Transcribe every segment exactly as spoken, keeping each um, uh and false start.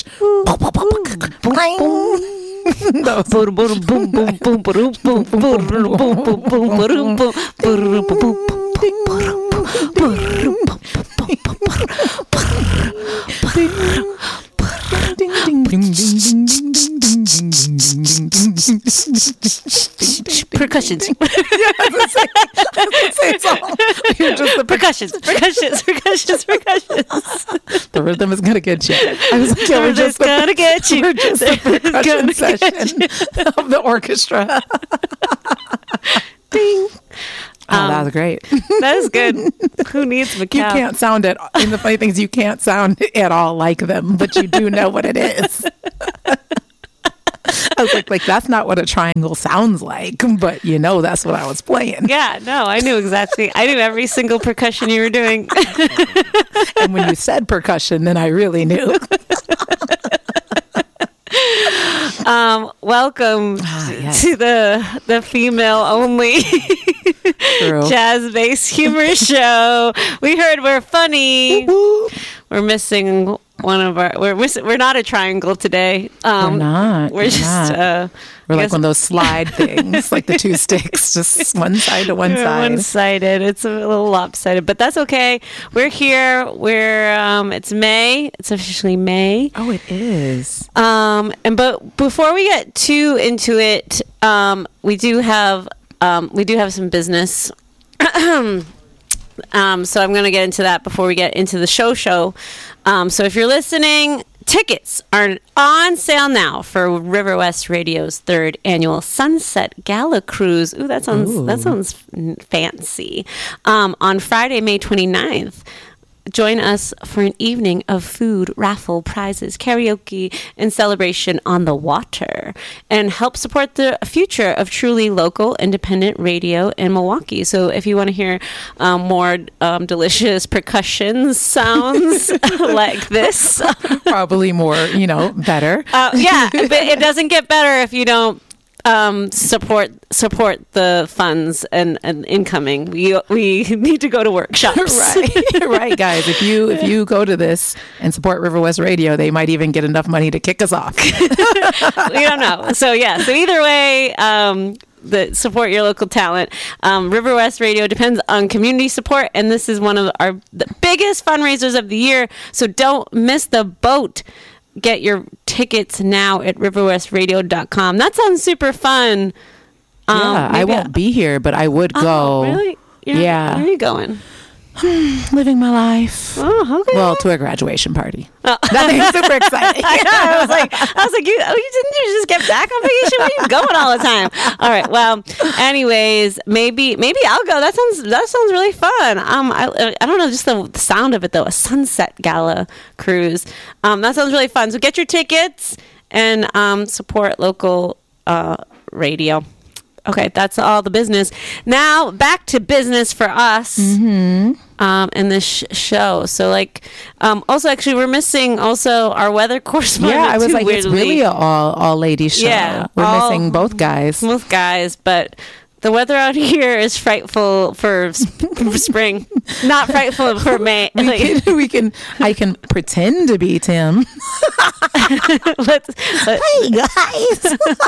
Percussions. Percussions, percussions, percussions, percussions. The rhythm is gonna get you. I was like, yeah, we're just gonna get you. We're just the percussion session of the orchestra. Ding. Oh, Um, that was great. That is good. Who needs Macau? You can't sound it. And the funny thing is, you can't sound at all like them, but you do know what it is. I was like, like, that's not what a triangle sounds like, but you know, that's what I was playing. Yeah, no, I knew exactly. I knew every single percussion you were doing. And when you said percussion, then I really knew. Um, welcome Ah, yes. to the the female only True. jazz bass humor show. We heard we're funny. Woo. We're missing one of our. We're miss, we're not a triangle today. Um, We're not. We're We're just. not. Uh, We're I like guess- one of those slide things, like the two sticks, just one side to one We're side. one-sided. It's a little lopsided, but that's okay. We're here. We're. Um, it's May. It's officially May. Oh, it is. Um, and but before we get too into it, um, we do have um, we do have some business. um, so I'm going to get into that before we get into the show. Show. Um, so if you're listening, tickets are on sale now for River West Radio's third annual Sunset Gala Cruise. Ooh, that sounds Ooh. that sounds fancy. Um, on Friday, May twenty-ninth. Join us for an evening of food, raffle, prizes, karaoke, and celebration on the water, and help support the future of truly local, independent radio in Milwaukee. So if you want to hear um, more um, delicious percussion sounds like this, Probably more, you know, better. uh, yeah, but it doesn't get better if you don't um, support support the funds and, and incoming. We we need to go to workshops. Right, right, guys. If you if you go to this and support River West Radio, they might even get enough money to kick us off. We don't know. So yeah. So either way, um, the support your local talent. Um, River West Radio depends on community support, and this is one of our the biggest fundraisers of the year. So don't miss the boat. Get your tickets now at river west radio dot com. That sounds super fun. Um, Yeah, I maybe won't be here, but I would Oh, go. really? You're, Yeah. Where are you going? Living my life. Oh, okay. Well, to a graduation party. Oh. Nothing super exciting. I, know, I was like, I was like, you, oh, you didn't you just get back on vacation? Where are you going all the time? All right. Well, anyways, maybe maybe I'll go. That sounds that sounds really fun. Um, I I don't know, just the sound of it though. A sunset gala cruise. Um, that sounds really fun. So get your tickets and um support local uh radio. Okay, that's all the business. Now back to business for us. Mm-hmm. Um, in this sh- show. So, like, um, also, actually, we're missing also our weather correspondent. Yeah, I was too, like, it's weirdly. really an all all ladies show. Yeah, We're all- missing both guys. Both guys, but the weather out here is frightful for, sp- for spring. Not frightful for May. We Like, can, we can, I can pretend to be Tim. let's, let, Hey guys,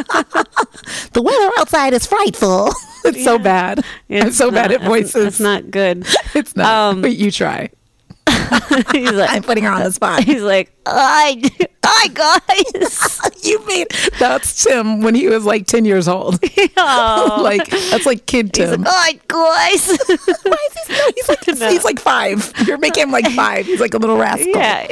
the weather outside is frightful. It's so Yeah. bad. I'm it's so bad not- at voices. It's not good. It's not. Um, but you try. He's like, I'm putting her on the spot. he's like, hi, hi guys. You mean that's Tim when he was like ten years old? Oh. Like that's like kid He's Tim. like, hi guys. Why is he, no, he's like No. he's like five. You're making him like five. He's like a little rascal. Yeah.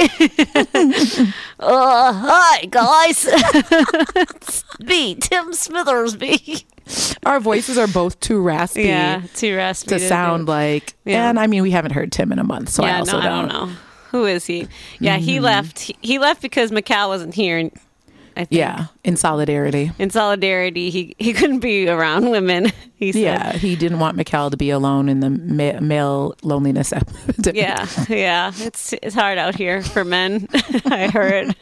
uh, hi, guys. It's me, Tim Smithersby. Our voices are both too raspy Yeah, too raspy to sound like. Yeah. And I mean, we haven't heard Tim in a month, so I Yeah, also no, I don't. don't know. Who is he? Yeah, he left. He, he left because Macau wasn't here. I think. Yeah, in solidarity. In solidarity, he, he couldn't be around women. He said. Yeah, he didn't want Mikal to be alone in the ma- male loneliness epidemic. Yeah, yeah, it's it's hard out here for men. I heard.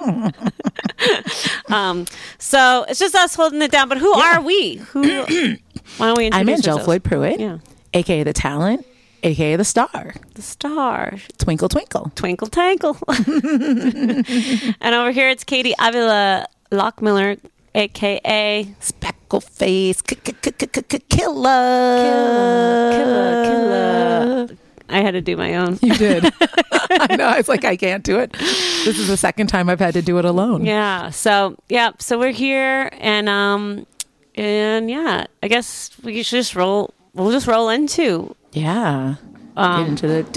um, so it's just us holding it down. But who Yeah. are we? Who? Why don't we introduce I'm Angel ourselves? Floyd Pruitt, Yeah. aka The Talent, A K A the star. The star. Twinkle, twinkle. Twinkle, tankle. And over here, it's Katie Avila Lockmiller, A K A Speckle face. Killer. Killer. Killer. Killer. I had to do my own. You did. I know. I was like, I can't do it. This is the second time I've had to do it alone. Yeah. So, yeah. So we're here, and um, and yeah, I guess we should just roll. We'll just roll into. Yeah. Um, Get into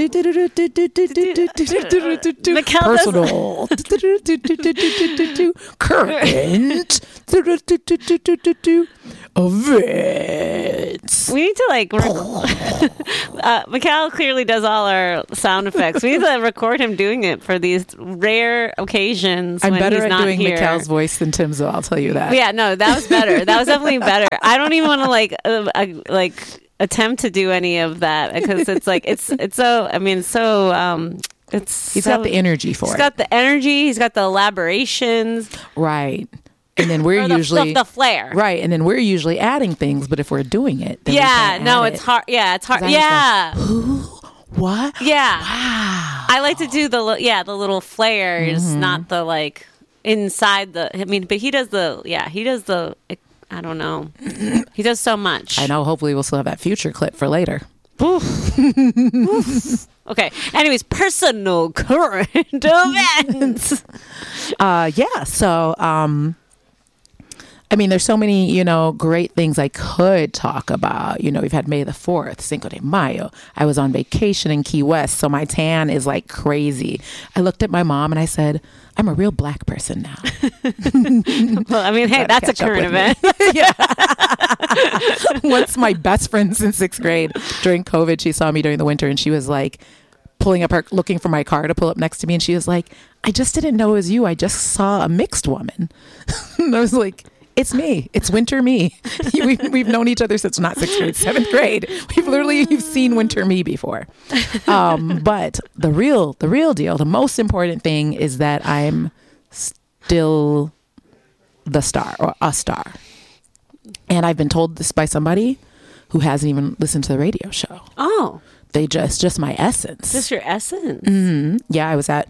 the Mikkel personal current events. We need to like. Rec- uh, Mikkel clearly does all our sound effects. We need to record him doing it for these rare occasions. I'm when better he's at not doing here. Mikkel's voice than Tim's, though. I'll tell you that. Yeah, no, that was better. That was definitely better. I don't even want to like uh, uh, like attempt to do any of that because it's like it's it's so. I mean, so um, it's. He's so, got the energy for he's it. He's got the energy. He's got the elaborations. Right. And then we're Or the, usually the, the flair. Right. And then we're usually adding things, but if we're doing it, then we Yeah, can't no, add it's it. hard. Yeah, it's hard. That is Yeah. like, who? What? Yeah. Wow. I like to do the li- yeah the little flares, Mm-hmm. not the like inside the. I mean, but he does the yeah he does the. I don't know. He does so much. I know. Hopefully, we'll still have that future clip for later. Oof. Oof. Okay. Anyways, personal current events. Uh, yeah. So, um, I mean, there's so many, you know, great things I could talk about. You know, we've had May the fourth, Cinco de Mayo. I was on vacation in Key West, so my tan is like crazy. I looked at my mom and I said, I'm a real black person now. Well, I mean, hey, Gotta that's a catch up current with me. event. Once my best friend since sixth grade during COVID, she saw me during the winter and she was like pulling up her, looking for my car to pull up next to me. And she was like, I just didn't know it was you. I just saw a mixed woman. And I was like, it's me. It's winter me. we've, we've known each other since not sixth grade, seventh grade. We've literally, you've seen winter me before. Um, but the real, the real deal, the most important thing is that I'm still the star or a star. And I've been told this by somebody who hasn't even listened to the radio show. Oh, They just, just my essence. just your essence. Mm-hmm. Yeah, I was at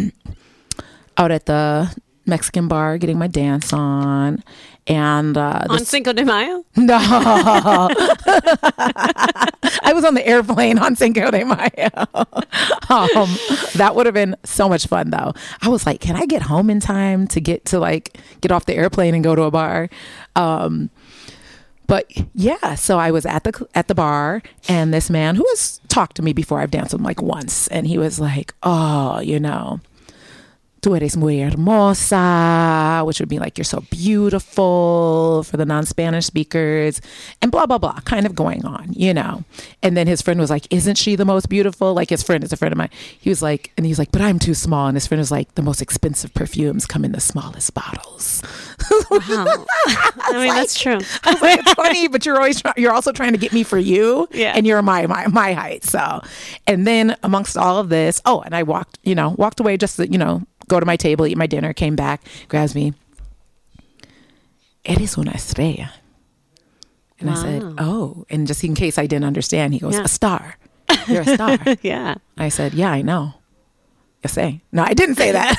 out at the Mexican bar getting my dance on, and uh, On this, Cinco de Mayo? no, I was on the airplane on Cinco de Mayo. um, that would have been so much fun, though. I was like, can I get home in time to get to like get off the airplane and go to a bar? Um, But yeah, so I was at the at the bar, and this man who has talked to me before, I've danced with him like once, and he was like, "Oh, you know, tú eres muy hermosa," which would be like, "You're so beautiful" for the non-Spanish speakers, and blah blah blah, kind of going on, you know. And then his friend was like, "Isn't she the most beautiful?" Like his friend is a friend of mine. He was like, and he's like, "But I'm too small." And his friend was like, "The most expensive perfumes come in the smallest bottles." Wow. I mean, that's true. I was like, it's funny, but you're always try- you're also trying to get me for you, Yeah. and you're my, my my height. So, and then amongst all of this, oh, and I walked, you know, walked away just to, you know, go to my table, eat my dinner, came back, grabs me. Eres una estrella, and I said, Wow. oh, and just in case I didn't understand, he goes, Yeah. a star. You're a star. Yeah. I said, yeah, I know. I say, no, I didn't say that.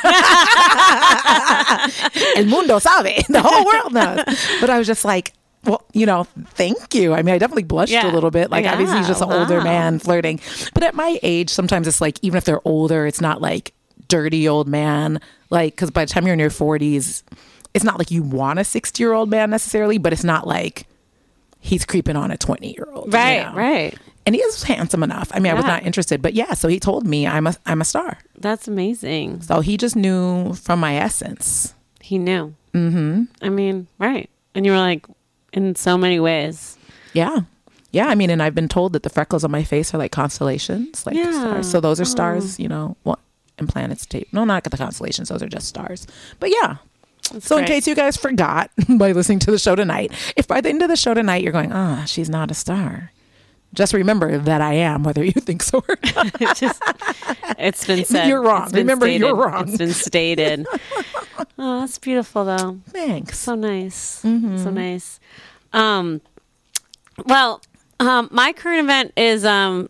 El mundo sabe. The whole world knows. But I was just like, well, you know, thank you. I mean, I definitely blushed Yeah. a little bit. Like, Yeah, obviously, he's just an older wow. man flirting. But at my age, sometimes it's like, even if they're older, it's not like dirty old man. Like, because by the time you're in your forties, it's not like you want a sixty year old man necessarily, but it's not like he's creeping on a twenty year old. Right, you know? right. And he is handsome enough. I mean, I was Yeah. not interested, but yeah. So he told me I'm a I'm a star. That's amazing. So he just knew from my essence. He knew. Mm-hmm. I mean, right. And you were like, in so many ways. Yeah. Yeah. I mean, and I've been told that the freckles on my face are like constellations, like Yeah. stars. So those are stars, you know, what and planets tape. No, not the constellations. Those are just stars. But yeah. That's so in great. case you guys forgot by listening to the show tonight, if by the end of the show tonight you're going, ah, oh, she's not a star, just remember that I am, whether you think so or not. It's just, it's been said. You're wrong. It's been Remember, stated. you're wrong. It's been stated. Oh, that's beautiful, though. Thanks. So nice. Mm-hmm. So nice. Um, well, um, my current event is, um,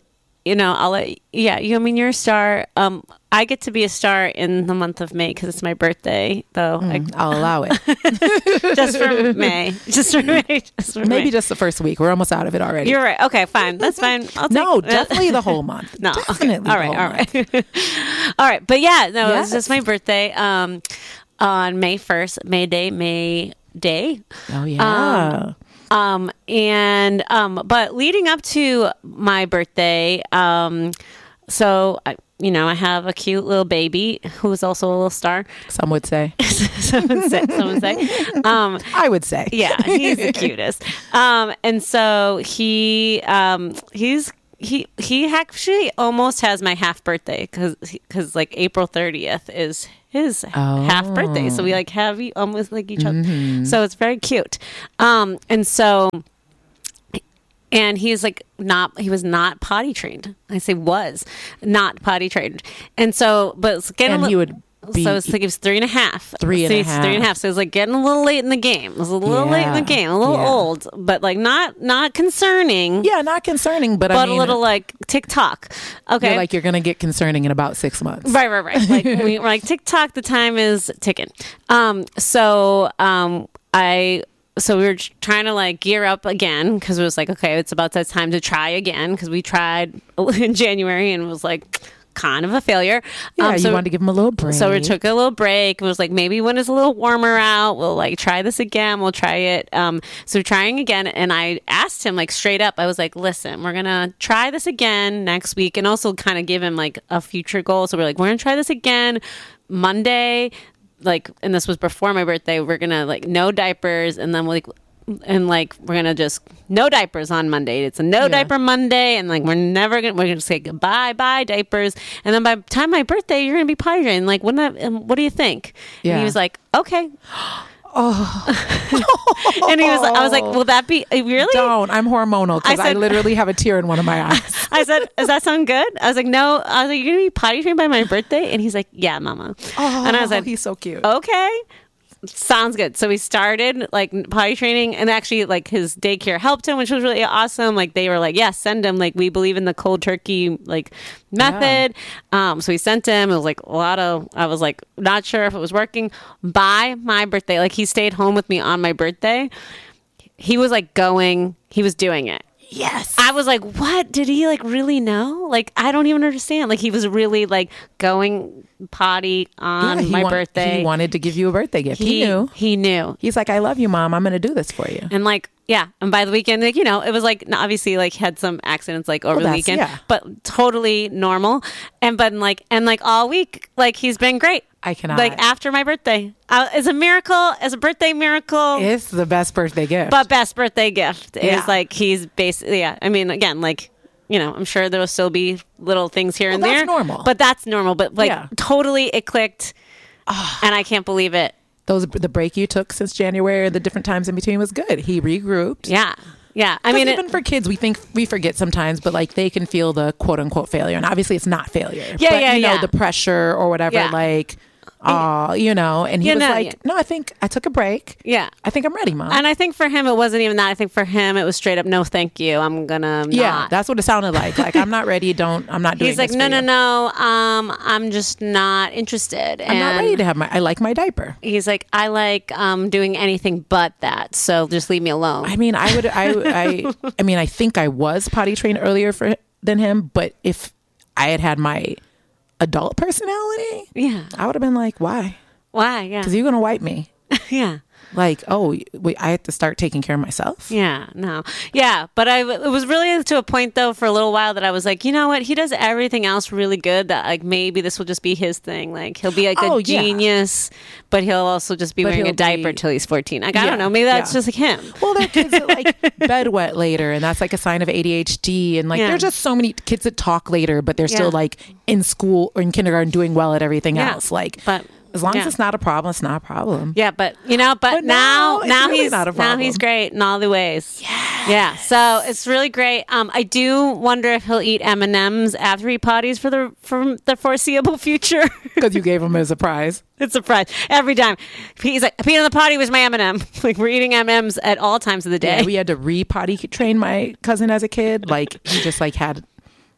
you know, I'll let, yeah, you, I mean, you're a star. Um, I get to be a star in the month of May because it's my birthday, though. Mm, I'll allow it. I, just for May. Just for May. Just for Maybe May. just the first week. We're almost out of it already. You're right. Okay, fine. That's fine. I'll take No, definitely the whole month. No. Definitely. All the right. whole All month. right. All right. But yeah, no, Yes. it's just my birthday. Um, on May first, May Day, May Day. Oh, yeah. Um, and, um, but leading up to my birthday, um, so, I, you know, I have a cute little baby who is also a little star. Some would say. Someone say, someone say. Um, I would say. yeah, he's the cutest. Um, and so he, um, he's, he, he actually almost has my half birthday because, because like April thirtieth is his Oh. half birthday. So we like have e- almost like each other. Mm-hmm. So it's very cute. Um, and so, and he's like not, he was not potty trained. I say was not potty trained. And so, but it's getting And a he li- would be so it's like he was three and a half. Three and so a he's three and a half. half. So it was like getting a little late in the game. It was a little late in the Yeah. game, a little Yeah. old, but like not not concerning. Yeah, not concerning, but, But I mean, a little like TikTok. Okay. you're like you're going to get concerning in about six months. Right, right, right. Like we, we're like TikTok, the time is ticking. Um, so um, I, so we were tr- trying to like gear up again because it was like, okay, it's about that time to try again because we tried in January and it was like kind of a failure. Yeah, Um, so you wanted to give him a little break. So we took a little break. It was like maybe when it's a little warmer out, we'll like try this again. We'll try it. Um, so we're trying again, and I asked him like straight up. I was like, "Listen, we're gonna try this again next week," and also kind of give him like a future goal. So we're like, "We're gonna try this again Monday." Like, and this was before my birthday. We're gonna like no diapers, and then we'll, like. And like we're gonna just no diapers on Monday. It's a no Yeah. diaper Monday, and like we're never gonna we're gonna say goodbye, bye diapers. And then by the time my birthday, you're gonna be potty trained. Like, wouldn't that? Um, what do you think? And Yeah. he was like, okay. Oh. And he was. I was like, will that be uh, really? Don't. I'm hormonal because I I, said- literally have a tear in one of my eyes. I said, does that sound good? I was like, no. I was like, you're gonna be potty trained by my birthday, and he's like, yeah, mama. Oh, and I was like, he's so cute. okay. Sounds good. So we started like potty training, and actually like his daycare helped him, which was really awesome. Like they were like, yes, yeah, send him. Like we believe in the cold turkey like method. Yeah. Um, so we sent him. It was like a lot of, I was like, not sure if it was working. By my birthday, like he stayed home with me on my birthday. He was like going, he was doing it. Yes. I was like, what? Did he like really know? Like, I don't even understand. Like, he was really like going potty on Yeah, he my want- birthday. He wanted to give you a birthday gift. He, He knew. He knew. He's like, I love you, Mom. I'm going to do this for you. And like, yeah. And by the weekend, like, you know, it was like, obviously, like, had some accidents like over Well, the that's- weekend, yeah. but totally normal. And, but like, and like all week, like, he's been great. I cannot. Like, after my birthday. Uh, it's a miracle. It's a birthday miracle. It's the best birthday gift. But best birthday gift Yeah. is like he's basically, yeah. I mean, again, like, you know, I'm sure there will still be little things here and Well, there. that's normal. But that's normal. But like Yeah. totally it clicked. And I can't believe it. Those the break you took since January, the different times in between was good. He regrouped. Yeah. Yeah. I I mean, mean, even it, for kids, we think we forget sometimes, but like they can feel the quote unquote failure, and obviously it's not failure. Yeah, but, yeah, you know, yeah. the pressure or whatever. Yeah. Like, oh, you know, and he Yeah, was no, like, yeah. "No, I think I took a break. yeah. I think I'm ready, Mom." And I think for him, it wasn't even that. I think for him, it was straight up, no, thank you. I'm going to yeah, not. that's what it sounded like. Like, I'm not ready. Don't. I'm not doing. He's like, this no, for no, you. no. Um, I'm just not interested. I'm not ready to have my. I like my diaper. He's like, I like um, doing anything but that. So just leave me alone. I mean, I would. I. I. I mean, I think I was potty trained earlier for than him, but if I had had my adult personality, yeah. I would have been like, "Why? Why? Yeah. Because you're gonna wipe me." yeah. Like, oh, wait, I have to start taking care of myself. Yeah, no. Yeah, but I it was really to a point though for a little while that I was like, you know what? He does everything else really good that like maybe this will just be his thing. Like he'll be like a Oh, yeah. genius, but he'll also just be But wearing a he'll diaper be- till he's fourteen. Like I Yeah, don't know, maybe that's yeah. just like him. Well, there are kids that like bedwet later, and that's like a sign of A D H D. And like, Yeah. there's just so many kids that talk later, but they're still Yeah. like in school or in kindergarten doing well at everything Yeah. else. Like, But as long yeah. as it's not a problem, it's not a problem. Yeah, but you know, but, But now now it's now really he's not a now he's problem. great in all the ways. Yeah, yeah. So it's really great. Um, I do wonder if he'll eat M and M's after he potties for the for the foreseeable future. Because you gave him a surprise. It's a surprise every time. He's like, peeing on the potty was my M and M. Like we're eating M and M's at all times of the day. Yeah, we had to re-potty train my cousin as a kid. Like, he just like had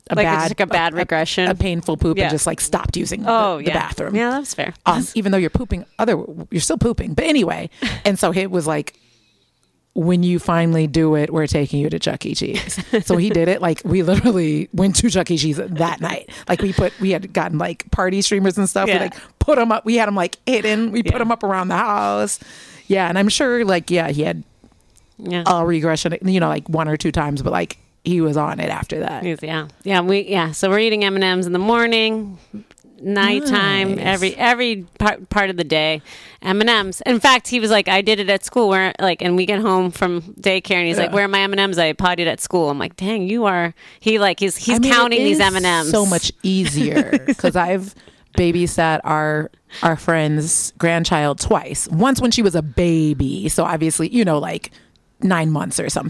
a like bad, it's like a bad a, regression, a, a painful poop, Yeah. and just like stopped using oh, the, the yeah. bathroom. Yeah, that's fair. Um, even though you're pooping other, you're still pooping. But anyway, and so it was like, when you finally do it, we're taking you to Chuck E. Cheese. So he did it. Like we literally went to Chuck E. Cheese that night. Like we put, we had gotten like party streamers and stuff. Yeah. We like put them up. We had them like hidden. We Yeah. put them up around the house. Yeah. And I'm sure like, yeah, he had Yeah. a regression, you know, like one or two times, but like he was on it after that. Yeah. Yeah. We, yeah. So we're eating M and M's in the morning, nighttime, Nice. every, every part, part of the day, M and M's. In fact, he was like, I did it at school where like, and we get home from daycare and he's like, Yeah. where are my M and M's? I potted at school. I'm like, dang, you are, he like, he's, he's I mean, counting it these is M and M's. so much easier because I've babysat our our friend's grandchild twice. Once when she was a baby, so obviously, you know, like nine months or something.